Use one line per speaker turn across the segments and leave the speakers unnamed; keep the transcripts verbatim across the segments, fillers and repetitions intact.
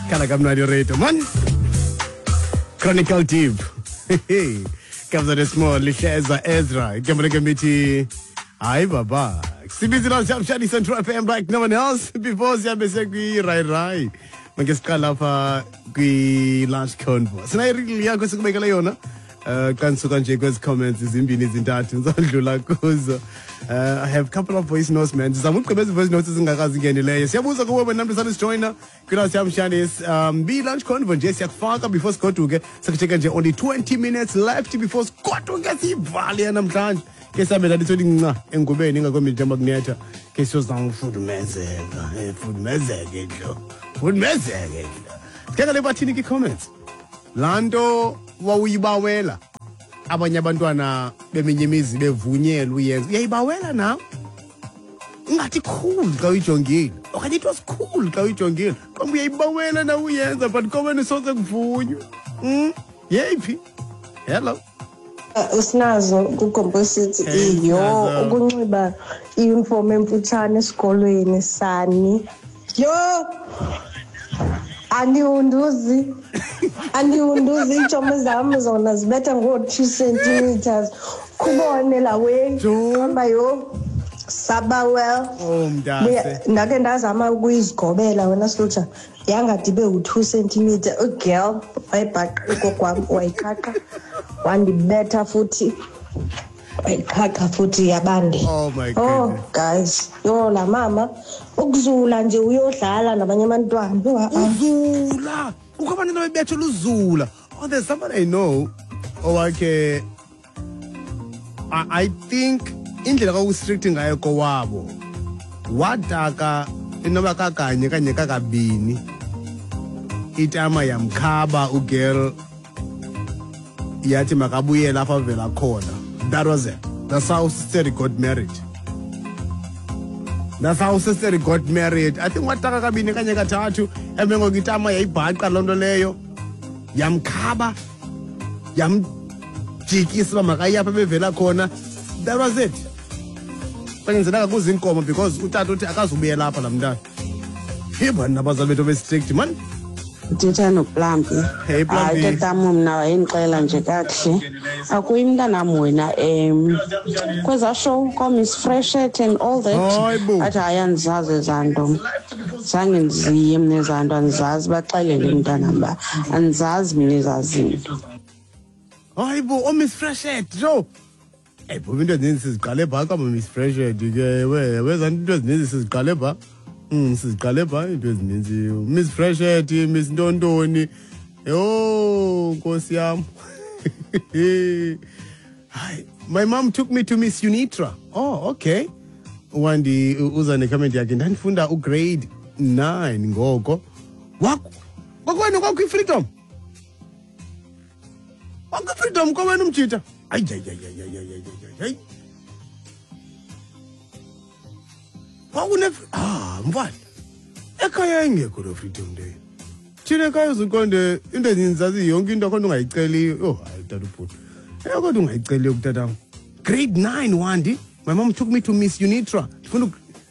Kala kamnadi radio man. Chronicle Deep. Comes at a small Lisheza Ezra. Kamera committee. Hi baba. Sibizi la Shadi Central F M like no one else before Siabese kwi rai rai. Mangesikala pa kwi lunch convo. Sina really yakho sikubekela yona. Uh, kansuka nje kwezi comments izimbini izintathu ngizodlula kuzo. Uh, I have a couple of voice notes man. Sizama ukugqibeza voice notes ezingakazi ngenileyo. Siyabuza kuwe wena namhlanje joiner. Kula siyamshani um be lunch convo nje siyakufaka before sigoduke. Sakucheka nje only twenty minutes left before sigoduke sivale namhlanje. Ke sabe la lithola inqa engubeni ngakombi njema kunetha. Ke siyozama ufudumezeka. Eh fudumezeke nje. Fudumezeke nje. Sikeka le bathini ki comments. Lando wawuyibawela abanye abantwana beminye imizi bevunyelwa uyenza uyayibawela nawe ngathi cool xa uyijongile okanye it was cool xa uyijongile kodwa uyayibawela na uyenza but komene sonke kuvunywa mm yephi hello
usinazo ku-composite iyo ukunxiba i-uniform emfutshane esikolweni sani yo andiunduzi andiunduzi iintshomo zam zona zibetha ngoo-two centimeters kubone la way hamba yo sabawell
oh mdase
ndake ndazama ukuyizigobela wena silutsha yangadibe u-two centimeter ugirl wayibhaqa ugokwam wayiqaqa wandibetha futhi wayiqaqa futhi yabande
oh my god
oh guys yo la mama ukuzula nje uyodlala nabanye abantwana
uzula ukabana bebethe luzula oh there's somebody I know owake I, I think indlela ka strict ngayo kowabo wadaka inoba kakanye kanye kakabini itama yamkhaba ugirl yathi makabuye lapha vela khona that was it that's how sister got married that's how sister got married I think wataka kabini kanye kathathu emengo ngitama yayibhaqa lonto leyo yamkhaba yamjikisa makayapha bevela khona that was it bengenzela kuze inkomo because utata uthi akazubuyela lapha lamntana hiba nabazali bethu be strict man
Titha noPlampi
hey Plampi
hayi tamu mina wayengixela nje kakuhle akuyi mntana wena em kweza show come is fresh and all that athi ayandizazi ezanto zange ndiziye mina ezanto andizazi baxelele mntana ba andizazi mina ezazinto
hayibo o Miss Freshet jo hey bo into ezininzi siziqale bhaqa Miss Freshet ke we weza into ezininzi siziqale bha Mm, siziqale pha into ezininzi Miss Freshet Miss Ntontoni yo Nkosi yami hi my mom took me to Miss Unitra oh okay wandi uza ne comment yakhe ndandifunda u grade nine ngoko wakho kwakwena kwakho freedom wakho freedom kwena umjita ay ay ay ay ay ay Wawune ah mfana ekhaya ingekho lo freedom day thina ekhaya uziqonde into ezinzazi yonke into khona ungayiceli oh hayi tata ubhuti kodwa ungayiceli ukutata grade nine wandi my mom took me to Miss Unitra ndifuna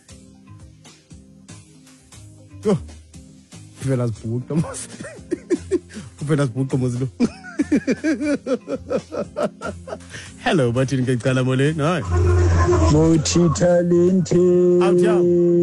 yo vela sibhuqa mos vela sibhuqa mos lo hello bathini ngecala moleni hayi
Mothi talente
awuja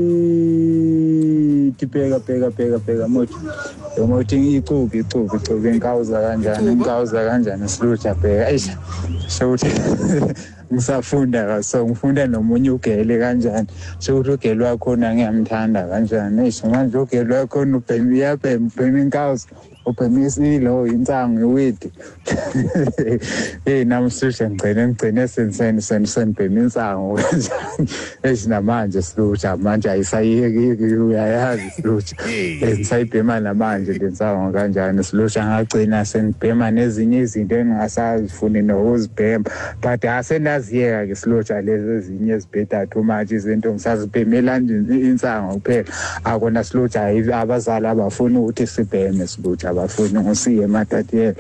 tipeka peka peka peka mothi mothi icubi icubi icubi inkawuza kanjani inkawuza kanjani silutha bheka ayisha shawuthi ngisafunda kaso ngifunda nomunye ugele kanjani shawuthi ugele wakho ngiyamthanda kanjani ayisha manje ugele wakho ubhemi yaphem ubhemi inkawuza ubemisilo insango iwidi hey namsusha ngcene ngcene senseni senseni insango kanjani esinamanje silutha manje ayisayiki uyayazi silutha esayibhema namanje lensango kanjani silutha ngagcina senibhema nezinye izinto engingasazifuni nokuzibhema but asenaziyeka ke silutha lezi ezinye ezibhedathu manje izinto ngisazibhemela nje insango kuphela akona silutha abazali abafuna ukuthi sibheme silutha abafuni ngosiye matathe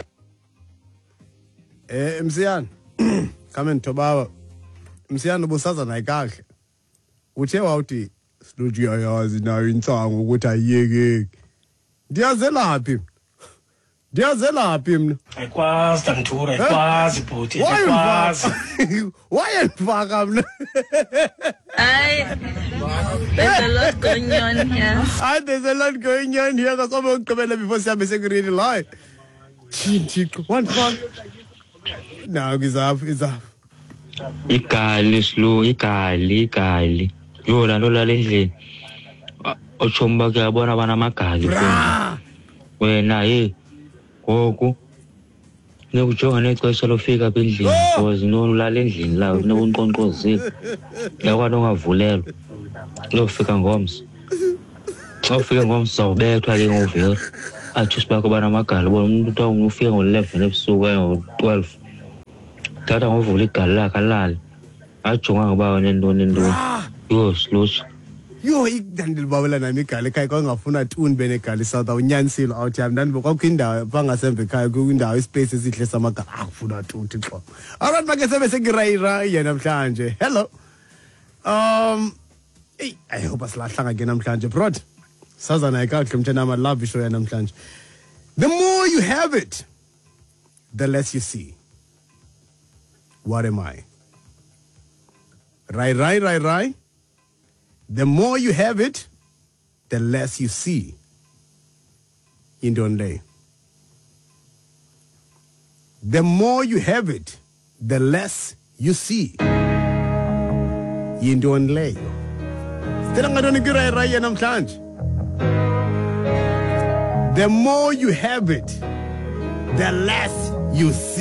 eh msiyana kame ntobaba msiyana ubusaza naye kahle uthe wawuthi silutha yayazi nayo insango ukuthi ayiyeke Ndiyazelaphi. Ndiyazelaphi mina.
Ayikwazi Dantura, ayikwazi bhuti, ayikwazi.
Wayengifaka mina.
Ay, there's a lot going on here.
Ay, there's a lot going on here. That's all I'm going to before siyabe sekureni live. Chintiko, one fuck. No, it's up, it's up.
Igali slow, igali, igali. Yona lola lendlini. Ochomba ke abona bana magali. Wena eh gogo. Nekujonga nexesha lofika apha endlini because nolala endlini la nokunqonqozela. Yakwana ongavulelwa. Lofika ngomso. Xa ufika ngomso ubethwa ke ngovela. Athi sibakho bana magali bona umuntu uthi ufika ngo-eleven ebusuku ngo-twelve. Tata ngovula igali lakhe alale. Ajonga ngoba nentoni ntoni. Yo slush.
Yo ikudandilibawela nami igali ekhaya kwangafuna tuni benegali South awunyanisile out yami ndani kwakho indawo bangasemva ekhaya kwindawo ispace esihle samagala akufuna tuthi xo. Alright make sebe sekirayira yena namhlanje. Hello. Um hey I hope asilahlanga ke namhlanje brod. Sazana ekahle mthenama love show yana namhlanje. The more you have it, the less you see. What am I? Right, right, right, right. The more you have it, the less you see. In Donley. The more you have it, the less you see. In Donley. The more you have it, the less you see.